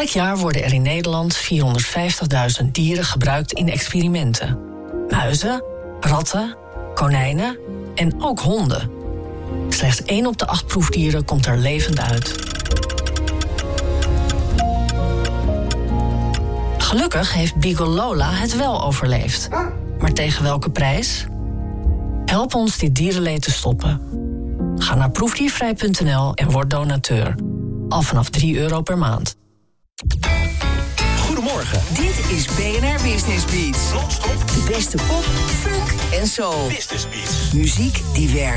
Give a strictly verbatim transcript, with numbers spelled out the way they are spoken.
Elk jaar worden er in Nederland vierhonderdvijftigduizend dieren gebruikt in experimenten. Muizen, ratten, konijnen en ook honden. Slechts één op de acht proefdieren komt er levend uit. Gelukkig heeft Beagle Lola het wel overleefd. Maar tegen welke prijs? Help ons dit dierenleed te stoppen. Ga naar proefdiervrij punt n l en word donateur. Al vanaf drie euro per maand. Goedemorgen. Dit is B N R Business Beats. Non-stop. De beste pop, funk en soul. Business Beats. Muziek die werkt.